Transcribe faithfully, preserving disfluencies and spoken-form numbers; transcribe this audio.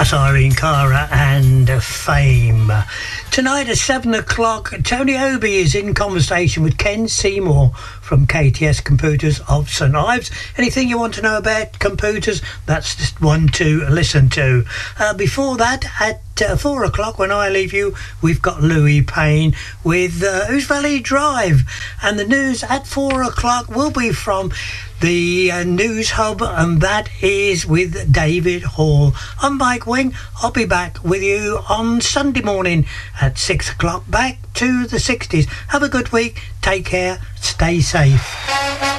That's Irene Cara and Fame. Tonight at seven o'clock, Tony Obi is in conversation with Ken Seymour from K T S Computers of St Ives. Anything you want to know about computers, that's just one to listen to. Uh, before that, at uh, four o'clock, when I leave you, we've got Louis Payne with uh, Who's Valley Drive. And the news at four o'clock will be from the uh, News Hub, and that is with David Hall. I'm Mike Wing. I'll be back with you on Sunday morning at six o'clock. Back to the sixties. Have a good week. Take care. Stay safe.